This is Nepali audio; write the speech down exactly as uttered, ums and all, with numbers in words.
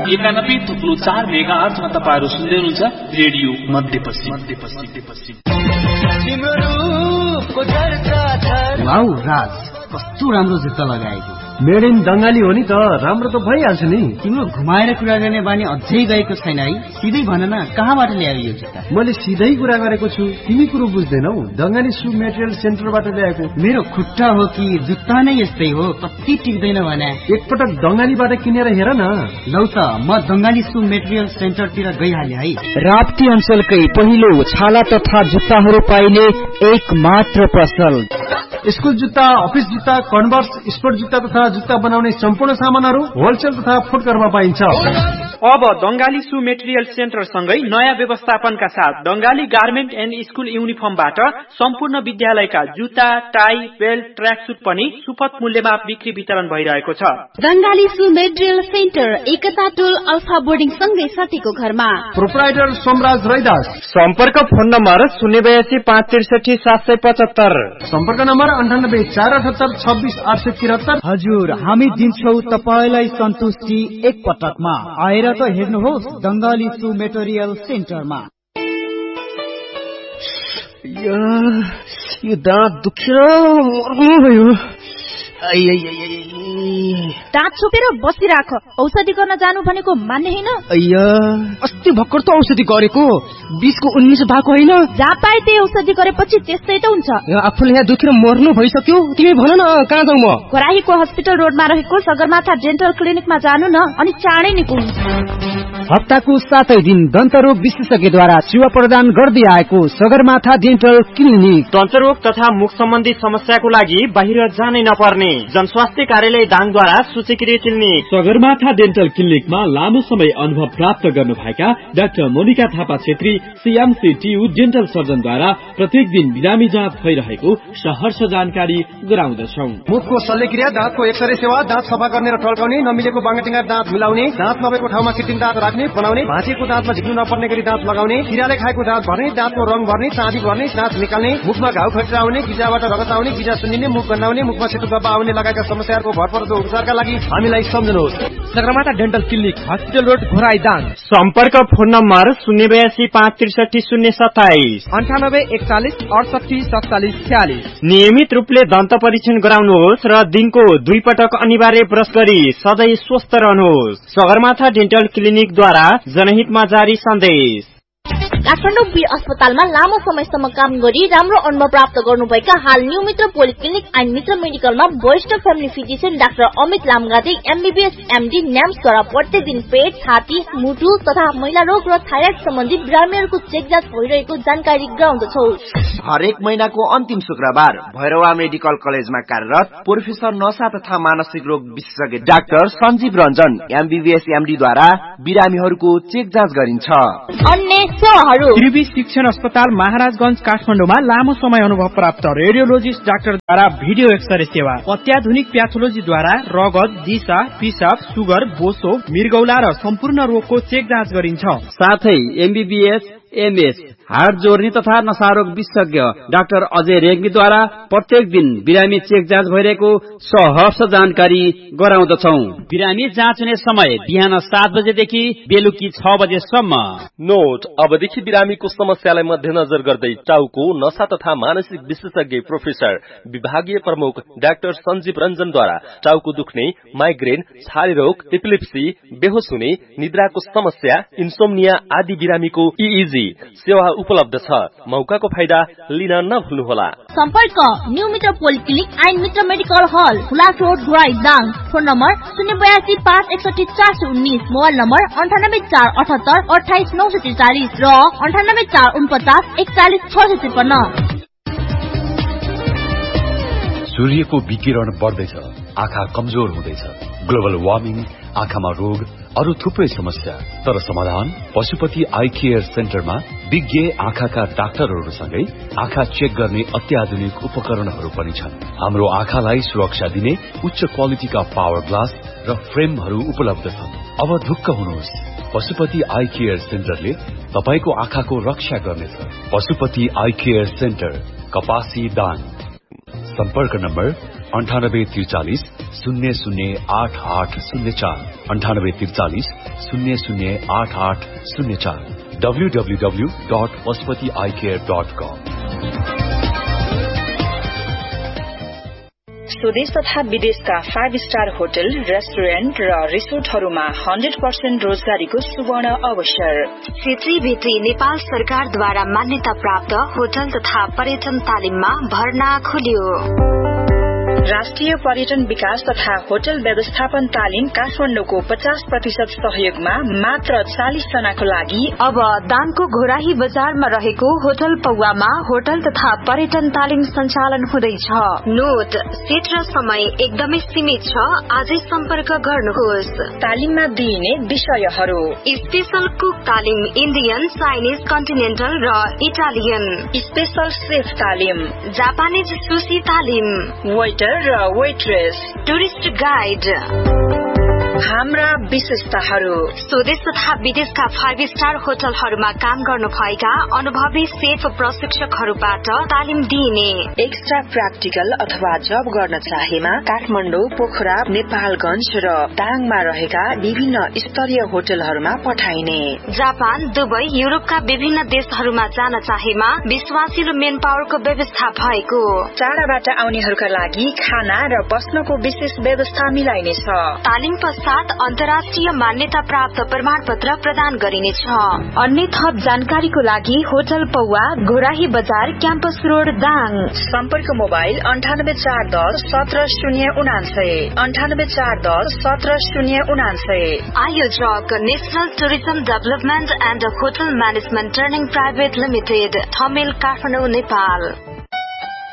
एकानब्बे थुप्लो चार मेगा आर्थमा तपाईँहरू सुन्दै हुनुहुन्छ रेडियो मध्यपश्चिम मध्यपश्चिम। वाउ राज, कस्तो राम्रो जुत्ता लगाएको। मेड इन बंगाली हो नि त, राम्रो त भइहाल्छ नि। तिम्रो घुमाएर कुरा गर्ने बानी अझै गएको छैन है। सिधै भन न, कहाँबाट ल्यायो यो जुत्ता? मैले सिधै कुरा गरेको छु, तिमी कुरो बुझ्दैनौ। बंगाली सु मेटेरियल सेन्टरबाट ल्याएको। मेरो खुट्टा हो कि जुत्ता नै यस्तै हो, कति टिक्दैन भने। एकपटक बंगालीबाट किनेर हेर न। लौ त, म बंगाली सु मेटेरियल सेन्टरतिर गइहाले है। राप्ती अञ्चलकै पहिलो छाला तथा जुत्ताहरू पाइने एक मात्र पसल। स्कुल जुत्ता, अफिस जुत्ता, कन्भर्स, स्पोर्ट जुत्ता तथा जुत्ता बनाउने सम्पूर्ण सामानहरू होलसेल तथा फुटकरमा पाइन्छ। अब बंगाली सु मेटेरियल सेन्टर सँगै नयाँ व्यवस्थापनका साथ बंगाली गार्मेन्ट एन्ड स्कुल युनिफर्मबाट सम्पूर्ण विद्यालयका जुत्ता, टाई, बेल्ट, ट्र्याक सुट पनि सुपथ मूल्यमा बिक्री वितरण भइरहेको छ। बंगाली सु मेटेरियल सेन्टर एकता टोल अल्फा बोर्डिङ सँगै साथीको घरमा। प्रोप्राइटर सोमराज रैदास। सम्पर्क फोन नम्बर शून्य बयासी पाँच त्रिसठी सात सय पचहत्तर। सम्पर्क नम्बर अन्ठानब्बे चार अठहत्तर छब्बिस आठ सय तिहत्तर। हजुर, हामी दिन्छौ तपाईलाई सन्तुष्टि एक पटकमा। आएर त हेर्नुहोस् बंगाली सु मेटेरियल सेन्टरमा। यो दाँत दुख्यो। दाँत छोपेर बसिराख, औषधि गर्न जानु भनेको मान्ने होइन। अಯ್या, अस्ति भर्खर त औषधि गरेको, बिसको उन्नाइस भएको होइन। जहाँ पाए त्यही औषधि गरेपछि त्यस्तै त हुन्छ। आफूले यहाँ दुखेर मर्नु भइसक्यो, तिमी भन न कहाँ जाउँ म? कराहीको हस्पिटल रोडमा रहेको सगरमाथा डेन्टल क्लिनिकमा जानु न, अनि चाँडै निको हुन्छ। हप्ताको सातै दिन दन्तरोग विशेषज्ञद्वारा सेवा प्रदान गर्दै आएको सगरमाथा डेन्टल क्लिनिक। दन्तरोग तथा मुख सम्बन्धी समस्याको लागि बाहिर जानै नपर्ने जनस्वास्थ्य कार्यालय दाङद्वारा सूचीकृत क्लिनिक। सगरमाथा डेन्टल क्लिनिकमा लामो समय अनुभव प्राप्त गर्नुभएका doctor Monika Thapa Chhetri CMC TU dental सर्जनद्वारा प्रत्येक दिन बिरामी जाँच भइरहेको सहर्ष जानकारी गराउँदछौ। मुखको शल्यक्रिया, दाँतको एक्सरे सेवा, दाँत सफा गर्ने र टल्काउने, नमिलेको बाङ्गाटिङ्गा दाँत मिलाउने, दाँत नभएको ठाउँमा कृत्रिम दाँत राख्ने बनाउने, भाँचिएको दाँतमा झिक्नु नपर्ने गरी दाँत लगाउने, किराले खाएको दाँत भर्ने, दाँतको रङ भर्ने, चाँदी भर्ने, दाँत निकाल्ने, मुखमा घाउ खटिरा आउने, गिजाबाट रगत आउने, गिजा सुन्निने, मुख गन्हाउने, मुखमा सेतो गब्बा आउने लगायतका समस्याहरूको भरपर्दो उपचारका लागि हामीलाई सम्झनुहोस्। Sagarmatha dental clinic, hospital road, Ghorahi Dang. सम्पर्क फोन नम्बर शून्य बयासी पाँच त्रिसठी शून्य सत्ताइस अन्ठानब्बे एकचालिस अडसठी सत्तालिस छ्यालिस। नियमित रूपले दन्त परीक्षण गराउनुहोस् र दिनको दुई पटक अनिवार्य ब्रश गरी सधैँ स्वस्थ रहनुहोस्। सगरमाथा डेन्टल क्लिनिकद्वारा जनहितमा जारी सन्देश। काठमाडौँ बी अस्पतालमा लामो समयसम्म काम गरी राम्रो अनुभव प्राप्त गर्नुभएका हाल न्यू मित्र पोलिक्लिनिक एन्ड मित्र मेडिकलमा वरिष्ठ family physician doctor Amit लामगाते MBBS MD न्याम्सद्वारा प्रत्येक दिन पेट, छाती, मुटु तथा महिला रोग र थाइराइड सम्बन्धी बिरामीहरूको चेक जाँच भइरहेको जानकारी गराउँदछौ। हरेक महिनाको अन्तिम शुक्रबार भैरवा मेडिकल कलेजमा कार्यरत प्रोफेसर नशा तथा मानसिक रोग विशेषज्ञ डाक्टर सञ्जीव रञ्जन एमबीबीएस एमडीद्वारा बिरामीहरूको चेक जाँच गरिन्छ। अन्य सेवाहरू त्रिवी शिक्षण अस्पताल महाराजगंज काठमाडौँमा लामो समय अनुभव प्राप्त रेडियोलोजिस्ट डाक्टरद्वारा भिडियो एक्सरे सेवा, अत्याधुनिक प्याथोलोजीद्वारा रगत, दिशा, पिसाब, सुगर, बोसो, मृगौला र सम्पूर्ण रोगको चेक जाँच गरिन्छ। साथै एमबीबीएस एमएस हार्ट जोर्नी तथा नशारोग विशेषज्ञ डाक्टर अजय रेग्मीद्वारा प्रत्येक दिन बिरामी चेक जाँच भइरहेको सहर्ष जानकारी गराउँदछौ। बिरामी जाँच हुने समय बिहान सात बजेदेखि बेलुकी छ बजेसम्म। नोट, अबदेखि बिरामीको समस्यालाई मध्यनजर गर्दै टाउको नशा तथा मानसिक विशेषज्ञ प्रोफेसर विभागीय प्रमुख डाक्टर सञ्जीव रञ्जनद्वारा टाउको दुख्ने, माइग्रेन, छाती रोग, एपिलेप्सी, बेहोस हुने, निद्राको समस्या, इन्सोम्निया आदि बिरामीको ईईजी सेवा उपलब्ध छ। मौकाको फाइदा लिन नभुल्नुहोला। सम्पर्क न्यू मित्र पोलिक्लिनिक एन्ड मित्र मेडिकल हल, Hulas road, Ghorahi Dang. Phone number शून्य बयासी पाँच एकसठी चार सय उन्नाइस। मोबाइल नम्बर अन्ठानब्बे चार अठहत्तर अठाइस नौ सय त्रिचालिस र अन्ठानब्बे चार उनपचास एकचालिस छ सय त्रिपन्न। सूर्यको विकिरण बढ्दैछ, आँखा कमजोर हुँदैछ, ग्लोबल वार्मिङ, आँखामा रोग, अरू थुप्रै समस्या। तर समाधान पशुपति आई केयर सेन्टरमा विज्ञ आँखाका डाक्टरहरूसँगै आँखा चेक गर्ने अत्याधुनिक उपकरणहरू पनि छन्। हाम्रो आँखालाई सुरक्षा दिने उच्च क्वालिटीका पावर ग्लास र फ्रेमहरू उपलब्ध छन्। अब ढुक्क हुनुहोस्, पशुपति आई केयर सेन्टरले तपाईको आँखाको रक्षा गर्नेछ। पशुपति आई केयर सेन्टर, कपासी दाङ। सम्पर्क नम्बर अन्ठानब्बे त्रिचालिस शून्य शून्य आठ आठ शून्य चार अन्ठानब्बे त्रिचालिस शून्य शून्य आठ आठ शून्य चार W W W dot Pashupati I care dot कम। स्वदेश तथा विदेशका फाइभ स्टार होटल, रेस्टुरेन्ट र रिसोर्टहरूमा हन्ड्रेड पर्सेन्ट रोजगारीको सुवर्ण अवसर। क्षेत्रीय भेटी नेपाल सरकारद्वारा मान्यता प्राप्त होटल तथा पर्यटन तालिममा भर्ना खुल्यो। राष्ट्रिय पर्यटन विकास तथा होटल व्यवस्थापन तालिम काठमाडौँको पचास प्रतिशत सहयोगमा मात्र चालिस जनाको लागि अब दाङको घोराही बजारमा रहेको होटल पौवामा होटल तथा पर्यटन तालिम सञ्चालन हुँदैछ। नोट, सीट र समय एकदमै सीमित छ, आजै सम्पर्क गर्नुहोस्। तालिममा दिइने विषयहरू: स्पेशल कुक तालिम, इन्डियन, चाइनिज, कन्टिनेन्टल र इटालियन। स्पेशल सेफ तालिम, जापानिज सुशी तालिम, वेटर र वेट्रेस, टुरिस्ट गाइड। हाम्रा विशेषताहरू: स्वदेश तथा विदेशका फाइभ स्टार होटलहरूमा काम गर्नु भएका अनुभवी सेफ प्रशिक्षकहरूबाट तालिम दिइने। एक्स्ट्रा प्र्याक्टिकल अथवा जब गर्न चाहेमा काठमाडौँ, पोखरा, नेपालगंज र दाङमा रहेका विभिन्न स्तरीय होटलहरूमा पठाइने। जापान, दुबई, युरोपका विभिन्न देशहरूमा जान चाहेमा विश्वासिलो मेन पावरको व्यवस्था भएको। टाढाबाट आउनेहरूका लागि खाना र बस्नको विशेष व्यवस्था मिलाइनेछ। तालिम पश्चात अन्तर्राष्ट्रिय मान्यता प्राप्त प्रमाण पत्र प्रदान गरिनेछ। अन्य थप जानकारीको लागि होटल पौवा, घोराही बजार, क्याम्पस रोड, दाङ। सम्पर्क मोबाइल अन्ठानब्बे चार दस सत्र शून्य उनान्सय अन्ठानब्बे चार दस सत्र शून्य उनान्सय। आयोजक national tourism development and hotel management training private limited, Thamel, Kathmandu, Nepal.